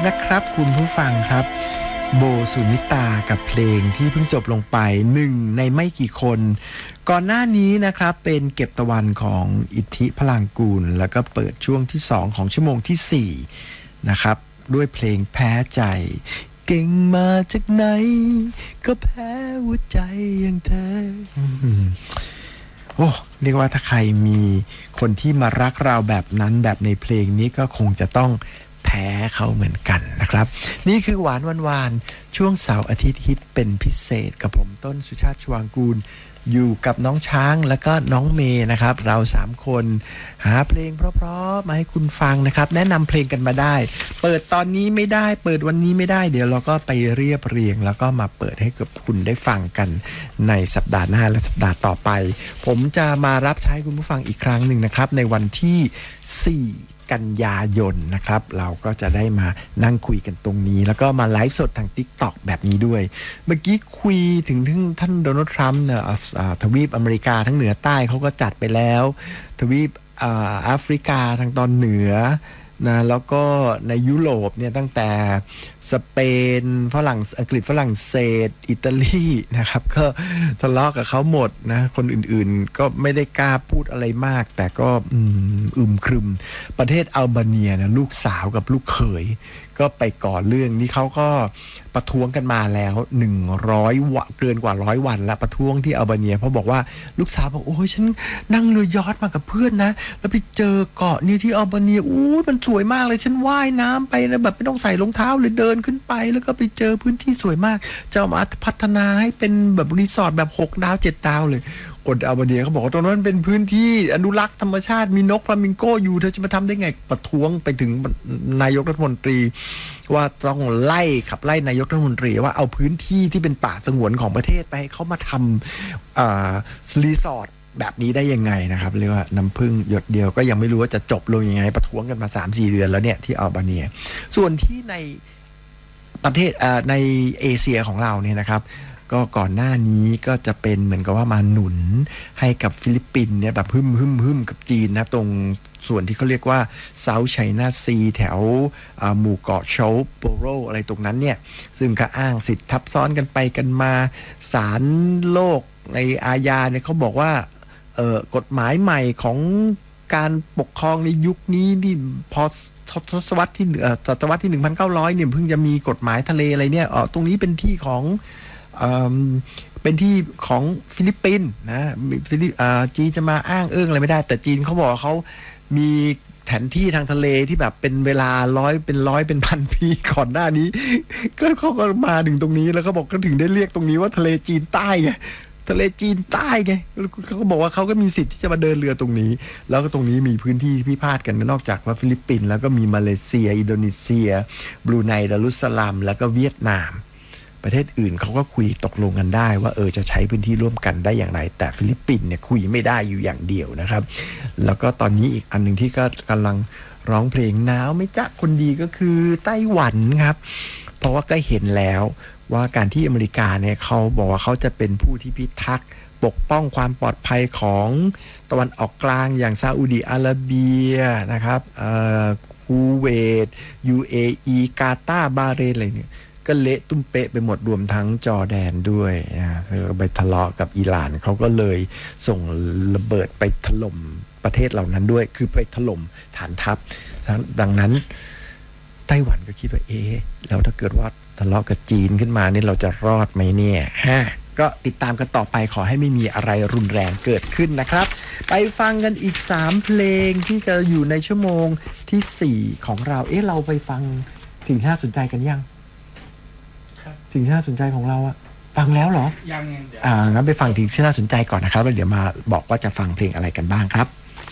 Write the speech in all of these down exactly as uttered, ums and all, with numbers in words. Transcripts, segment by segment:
นะครับคุณผู้ฟังครับโบสุนิตากับเพลงที่เพิ่งจบลงไปหนึ่งในไม่กี่คนก่อนหน้านี้นะครับเป็นเก็บตะวันของอิทธิพลังกูลแล้วก็เปิดช่วงที่สองของชั่วโมงที่สี่นะครับด้วยเพลงแพ้ใจเก่งมาจากไหนก็แพ้หัวใจอย่างเธอโอ้เรียกว่าถ้าใครมีคนที่มารักเราแบบนั้นแบบในเพลงนี้ก็คงจะต้องแพ้เขาเหมือนกันนะครับนี่คือหวานวันวานช่วงเสาร์อาทิตย์ฮิตเป็นพิเศษกับผมต้นสุชาติชวางกูลอยู่กับน้องช้างแล้วก็น้องเมย์นะครับเราสามคนหาเพลงเพราะๆมาให้คุณฟังนะครับแนะนำเพลงกันมาได้เปิดตอนนี้ไม่ได้เปิดวันนี้ไม่ได้เดี๋ยวเราก็ไปเรียบเรียงแล้วก็มาเปิดให้กับคุณได้ฟังกันในสัปดาห์หน้าและสัปดาห์ต่อไปผมจะมารับใช้คุณผู้ฟังอีกครั้งหนึ่งนะครับในวันที่สี่กันยายนนะครับเราก็จะได้มานั่งคุยกันตรงนี้แล้วก็มาไลฟ์สดทาง TikTok แบบนี้ด้วยเมื่อกี้คุยถึงท่านโดนัลด์ทรัมป์เนี่ยทวีปอเมริกาทั้งเหนือใต้เขาก็จัดไปแล้วทวีปแอฟริกาทางตอนเหนือนะแล้วก็ในยุโรปเนี่ยตั้งแต่สเปนฝรั่งอังกฤษฝรั่งเศสอิตาลีนะครับก็ทะเลาะกับเขาหมดนะคนอื่นๆก็ไม่ได้กล้าพูดอะไรมากแต่ก็อึมครึมประเทศอัลเบเนียนะลูกสาวกับลูกเขยก็ไปก่อเรื่องนี้เขาก็ประท้วงกันมาแล้วหนึ่งร้อยวันเกินกว่าร้อยวันแล้วประท้วงที่อัลเบเนียเพราะบอกว่าลูกสาวบอกโอ้ยฉันนั่งเรือยอชต์มากับเพื่อนนะแล้วไปเจอเกาะนี่ที่อัลเบเนียอู้มันสวยมากเลยฉันว่ายน้ำไปนะแบบไม่ต้องใส่รองเท้าเลยเดินขึ้นไปแล้วก็ไปเจอพื้นที่สวยมากจะเอามาพัฒนาให้เป็นแบบรีสอร์ทแบบหกดาวเจ็ดดาวเลยคนอัลเบเนียเขาบอกว่าตรงนั้นเป็นพื้นที่อนุรักษ์ธรรมชาติมีนกฟลามิงโกอยู่เธอจะมาทำได้ไงประท้วงไปถึงนายกรัฐมนตรีว่าต้องไล่ขับไล่นายกรัฐมนตรีว่าเอาพื้นที่ที่เป็นป่าสงวนของประเทศไปให้เขามาทำอ่ารีสอร์ทแบบนี้ได้ยังไงนะครับเรียกว่าน้ำพึ่งหยดเดียวก็ยังไม่รู้ว่าจะจบลงยังไงประท้วงกันมา สามสี่ เดือนแล้วเนี่ยที่อัลเบเนียส่วนที่ในประเทศในเอเชียของเราเนี่ยนะครับก็ก่อนหน้านี้ก็จะเป็นเหมือนกับว่ามาหนุนให้กับฟิลิปปินส์เนี่ยแบบหึ่มหึ่มหึ่มกับจีนนะตรงส่วนที่เขาเรียกว่าเซาท์ไชน่าซีแถวหมู่เกาะโชโปโรอะไรตรงนั้นเนี่ยซึ่งก็อ้างสิทธิ์ทับซ้อนกันไปกันมาศาลโลกในอาญาเนี่ยเขาบอกว่ากฎหมายใหม่ของการปกครองในยุคนี้ที่พอทศวรรษที่ศตวรรษที่ หนึ่งพันเก้าร้อย เนี่ยเพิ่งจะมีกฎหมายทะเลอะไรเนี่ยอ๋อตรงนี้เป็นที่ของเอ่อเป็นที่ของฟิลิปปินส์นะฟิลิปอ่าจีนจะมาอ้างเอิ้งอะไรไม่ได้แต่จีนเขาบอกเขามีแผนที่ทางทะเลที่แบบเป็นเวลาร้อยเป็นร้อยเป็นพันปีก่อนหน้านี้ก็เขาก็มาถึงตรงนี้แล้วเขาบอกก็ถึงได้เรียกตรงนี้ว่าทะเลจีนใต้ไงทะเลจีนใต้ไงเขาก็บอกว่าเขาก็มีสิทธิ์ที่จะมาเดินเรือตรงนี้แล้วก็ตรงนี้มีพื้นที่พิพาทกันนอกจากว่าฟิลิปปินส์แล้วก็มีมาเลเซียอินโดนีเซียบรูไนดารุสสลามแล้วก็เวียดนามประเทศอื่นเขาก็คุยตกลงกันได้ว่าเออจะใช้พื้นที่ร่วมกันได้อย่างไรแต่ฟิลิปปินส์เนี่ยคุยไม่ได้อยู่อย่างเดียวนะครับแล้วก็ตอนนี้อีกอันนึงที่ก็กำลังร้องเพลงหนาวไม่จ๊ะคนดีก็คือไต้หวันครับเพราะว่าก็เห็นแล้วว่าการที่อเมริกาเนี่ยเขาบอกว่าเขาจะเป็นผู้ที่พิทักษ์ปกป้องความปลอดภัยของตะวันออกกลางอย่างซาอุดิอาระเบียนะครับคูเวต ยู เอ อี กาตาร์บาห์เรนอะไรเนี่ยก็เละตุ้มเป๊ะไปหมดรวมทั้งจอร์แดนด้วยนะไปทะเลาะกับอิหร่านเขาก็เลยส่งระเบิดไปถล่มประเทศเหล่านั้นด้วยคือไปถล่มฐานทัพดังนั้นไต้หวันก็คิดว่าเอ๊ะแล้วถ้าเกิดว่าทะเลาะกับจีนขึ้นมานี่เราจะรอดไหมเนี่ยฮะก็ติดตามกันต่อไปขอให้ไม่มีอะไรรุนแรงเกิดขึ้นนะครับไปฟังกันอีกสามเพลงที่จะอยู่ในชั่วโมงที่สี่ของเราเอ๊ะเราไปฟังถึงน่าสนใจกันยังสิ่งที่น่าสนใจของเราอะฟังแล้วเหรอยังอ่างั้นไปฟังถึงที่น่าสนใจก่อนนะครับแล้วเดี๋ยวมาบอกว่าจะฟังเพลงอะไรกันบ้างครับ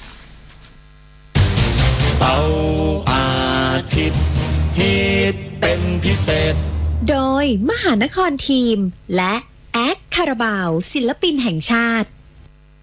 เสาร์อาทิตย์ฮิตเป็นพิเศษโดยมหานครทีมและแอดคาราบาวศิลปินแห่งชาติ